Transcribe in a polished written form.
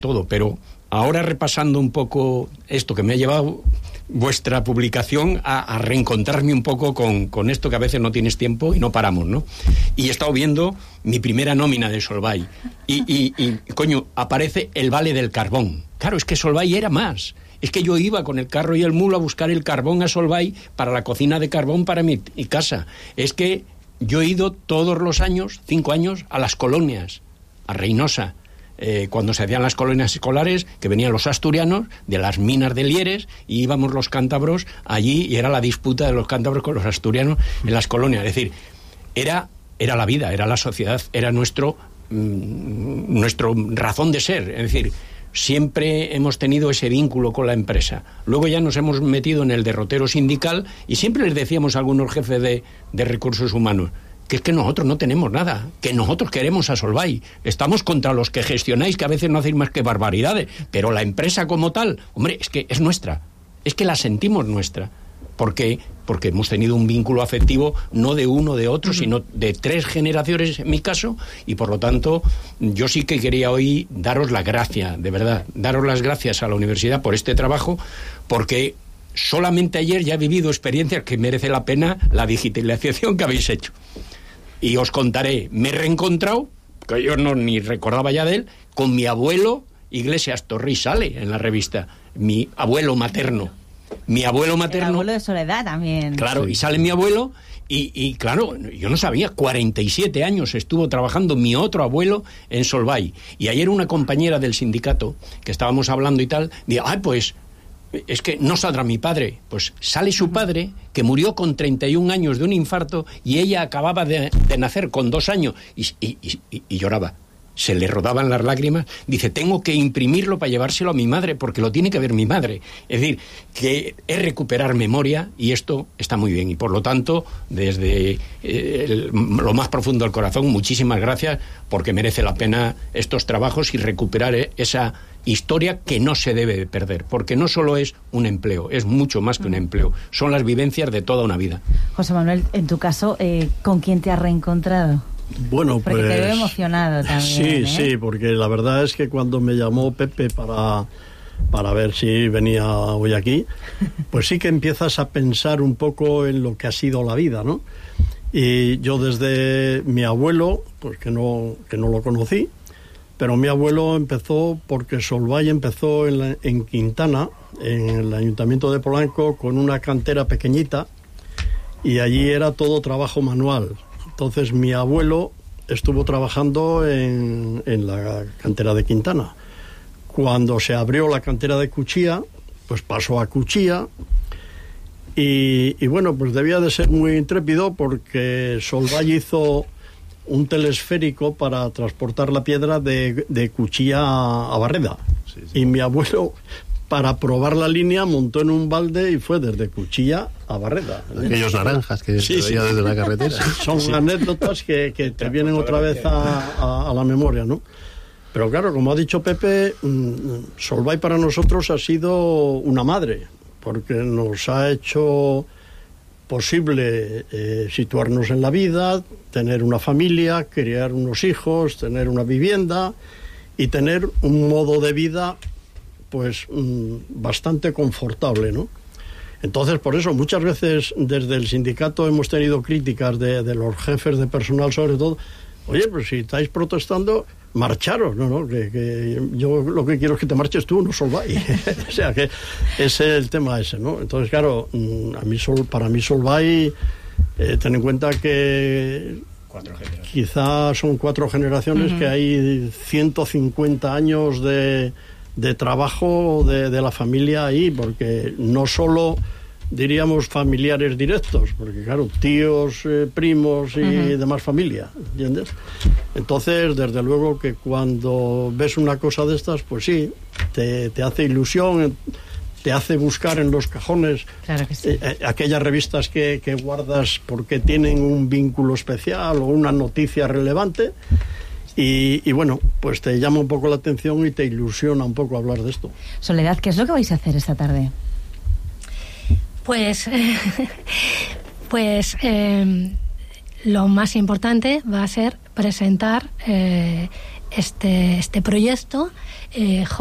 todo, pero ahora repasando un poco esto que me ha llevado vuestra publicación a reencontrarme un poco con esto que a veces no tienes tiempo y no paramos, ¿no? Y he estado viendo mi primera nómina de Solvay y coño, aparece el Vale del Carbón. Claro, es que Solvay era más. Es que yo iba con el carro y el mulo a buscar el carbón a Solvay para la cocina de carbón para mi casa. Es que yo he ido todos los años, 5 años, a las colonias, a Reynosa, cuando se hacían las colonias escolares, que venían los asturianos de las minas de Lieres, y íbamos los cántabros allí, y era la disputa de los cántabros con los asturianos en las colonias. Es decir, era la vida, era la sociedad, era nuestro razón de ser. Es decir, siempre hemos tenido ese vínculo con la empresa. Luego ya nos hemos metido en el derrotero sindical, y siempre les decíamos a algunos jefes de recursos humanos que es que nosotros no tenemos nada, que nosotros queremos a Solvay, estamos contra los que gestionáis, que a veces no hacéis más que barbaridades, pero la empresa como tal, hombre, es que es nuestra, es que la sentimos nuestra, porque hemos tenido un vínculo afectivo no de uno, de otro, sino de 3 generaciones en mi caso, y por lo tanto yo sí que quería hoy daros las gracias, de verdad, daros las gracias a la universidad por este trabajo, porque solamente ayer ya he vivido experiencias que merece la pena la digitalización que habéis hecho. Y os contaré, me he reencontrado, que yo no ni recordaba ya de él, con mi abuelo Iglesias Torres, sale en la revista, mi abuelo materno. Mi abuelo materno... El abuelo de Soledad también. Claro, sí. Y sale mi abuelo, y claro, yo no sabía, 47 años estuvo trabajando mi otro abuelo en Solvay. Y ayer una compañera del sindicato, que estábamos hablando y tal, dijo, pues... es que no saldrá mi padre. Pues sale su padre, que murió con 31 años de un infarto, y ella acababa de nacer con 2 años, y lloraba. Se le rodaban las lágrimas. Dice, tengo que imprimirlo para llevárselo a mi madre, porque lo tiene que ver mi madre. Es decir, que es recuperar memoria, y esto está muy bien. Y por lo tanto, desde lo más profundo del corazón, muchísimas gracias, porque merece la pena estos trabajos y recuperar esa historia que no se debe de perder, porque no solo es un empleo, es mucho más que un empleo, son las vivencias de toda una vida. José Manuel, en tu caso, ¿con quién te has reencontrado? Bueno, porque te veo emocionado también. Sí, porque la verdad es que cuando me llamó Pepe para ver si venía hoy aquí, pues sí que empiezas a pensar un poco en lo que ha sido la vida, ¿no? Y yo desde mi abuelo, pues que no lo conocí, pero mi abuelo empezó porque Solvay empezó en Quintana, en el Ayuntamiento de Polanco, con una cantera pequeñita, y allí era todo trabajo manual. Entonces mi abuelo estuvo trabajando en la cantera de Quintana. Cuando se abrió la cantera de Cuchilla, pues pasó a Cuchilla, y bueno, pues debía de ser muy intrépido, porque Solvay hizo un telesférico para transportar la piedra de Cuchilla a Barreda. Sí. Y mi abuelo, para probar la línea, montó en un balde y fue desde Cuchilla a Barreda. Aquellos naranjas que se veía desde la carretera. Son anécdotas que te vienen otra vez a la memoria, ¿no? Pero claro, como ha dicho Pepe, Solvay para nosotros ha sido una madre, porque nos ha hecho posible situarnos en la vida, tener una familia, criar unos hijos, tener una vivienda y tener un modo de vida pues bastante confortable, ¿no? Entonces, por eso muchas veces desde el sindicato hemos tenido críticas de los jefes de personal, sobre todo, oye, pues si estáis protestando, marcharos, ¿no? Que yo lo que quiero es que te marches tú, no Solvay. O sea, que ese es el tema ese, ¿no? Entonces, claro, para mí Solvay, ten en cuenta que quizás son 4 generaciones, que hay 150 años de trabajo de la familia ahí, porque no solo diríamos familiares directos, porque claro, tíos, primos y demás familia, ¿entiendes? Entonces, desde luego que cuando ves una cosa de estas, pues sí, te hace ilusión, te hace buscar en los cajones, claro que sí, aquellas revistas que guardas porque tienen un vínculo especial o una noticia relevante. Y bueno, pues te llama un poco la atención y te ilusiona un poco hablar de esto. Soledad, ¿qué es lo que vais a hacer esta tarde? Pues lo más importante va a ser presentar este proyecto,